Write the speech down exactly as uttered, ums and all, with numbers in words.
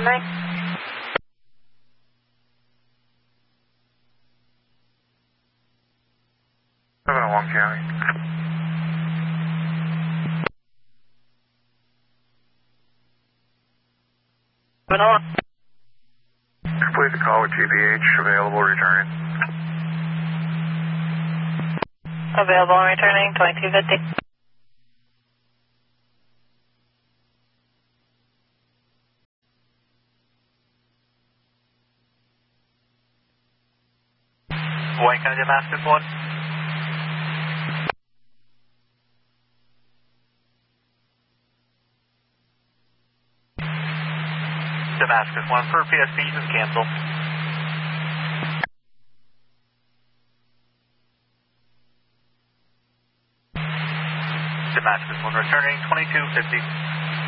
Nine. seven oh one County. seven oh one. Complete the call with G B H, available, returning. Available and returning, twenty-two fifty. Wayne County Damascus one. Damascus one for P S P, just cancel. Damascus one returning, twenty-two fifty.